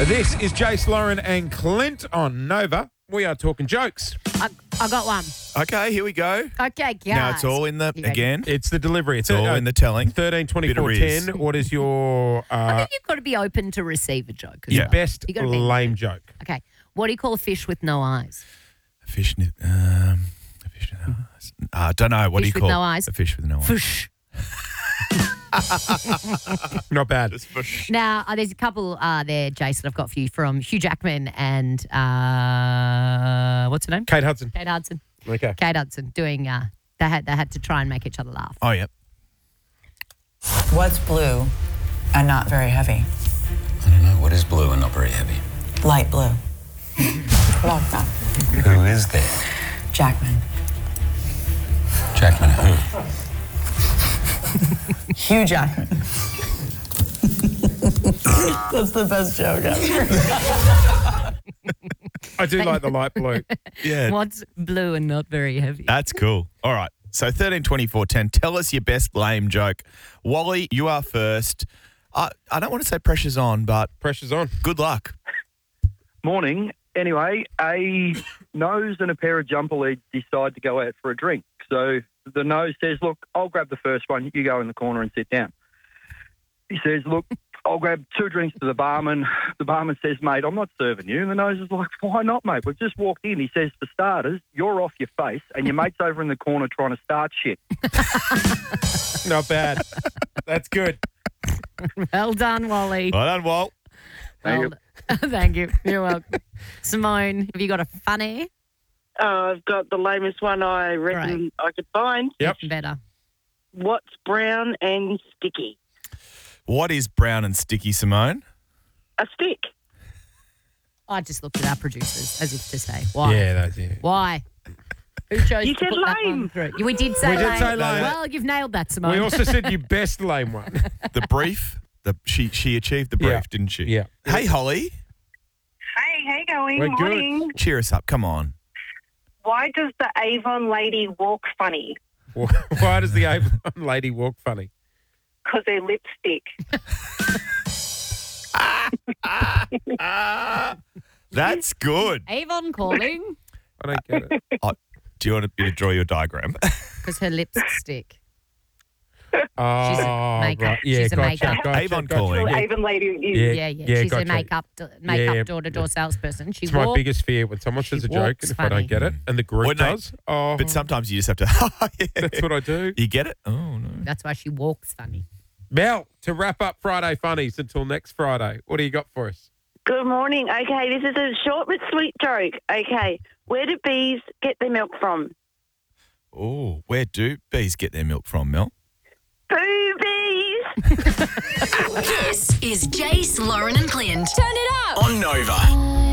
This is Jace, Lauren and Clint on Nova. We are talking jokes. I got one. Okay, here we go. Okay, guys. Now it's all in the, You ready? again, It's the delivery. It's all in the telling. 13, 24, Bit of riz. 10. What is your I think you've got to be open to receive a joke. As Yeah. well. best You gotta be- lame joke? Okay. What do you call a fish with no eyes? A fish with no eyes. I don't know. What Fish do you with call no eyes? a fish with no eyes? Fish. Not bad. Now, there's a couple there, Jason, I've got for you from Hugh Jackman and what's her name? Kate Hudson. Kate Hudson. Okay. Kate Hudson doing, they had to try and make each other laugh. Oh, yep. What's blue and not very heavy? I don't know. What is blue and not very heavy? Light blue. Like that. Who is there? Jackman. Jackman who? Hugh Jackman. That's the best joke ever. I do like the light blue. Yeah. What's blue and not very heavy? That's cool. All right. So 13, 24, 10. Tell us your best lame joke. Wally, you are first. I don't want to say pressure's on, but Pressure's on. good luck. Morning. Anyway, a nose and a pair of jumper leads decide to go out for a drink. So the nose says, look, I'll grab the first one. You go in the corner and sit down. He says, look, I'll grab 2 drinks to the barman. The barman says, mate, I'm not serving you. And the nose is like, why not, mate? We've just walked in. He says, for starters, you're off your face and your mate's over in the corner trying to start shit. Not bad. That's good. Well done, Wally. Well done, Walt. Thank you. You're welcome. Simone, have you got a funny? I've got the lamest one I reckon I could find. Yep. Better. What's brown and sticky? What is brown and sticky, Simone? A stick. I just looked at our producers as if to say, why? Yeah, that's it. Why? Who chose You to said put that lame. one through? We did say We did lame. say lame. Well, you've nailed that, Simone. We also said your best lame one. The brief. She achieved the brief, Yeah. didn't she? Yeah. Hey, Holly. Hey, how you going? We're good. Morning. Cheer us up. Come on. Why does the Avon lady walk funny? Why does the Avon lady walk funny? Because her lipstick. That's good. Avon calling I don't get it. Do you want me to draw your diagram? because her lips stick. Oh, She's a makeup. right. Yeah, She's a gotcha, makeup. gotcha, Avon gotcha. calling. The Avon lady is. Yeah. She's gotcha. a makeup Yeah. door-to-door salesperson. She It's my walks. biggest fear when someone says a joke walks and if I funny. don't get it, and the group Well, no, does. Oh, But sometimes you just have to. Yeah. that's what I do. You get it? Oh, no. That's why she walks funny. Mel, to wrap up Friday Funnies until next Friday, what do you got for us? Good morning. Okay, this is a short but sweet joke. Okay, where do bees get their milk from? Oh, where do bees get their milk from, Mel? Boobies! This is Jace, Lauren and Clint. Turn it up. On Nova.